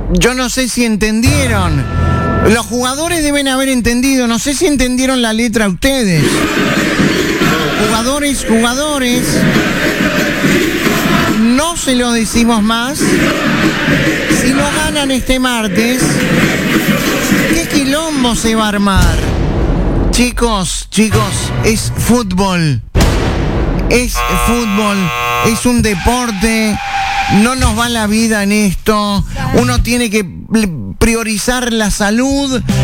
Yo no sé si entendieron. Los jugadores deben haber entendido. No sé si entendieron la letra ustedes. Jugadores. No se lo decimos más. Si no ganan este martes, ¿qué quilombo se va a armar? Chicos, es fútbol. Es fútbol, es un deporte. No nos va la vida en esto. Uno tiene que priorizar la salud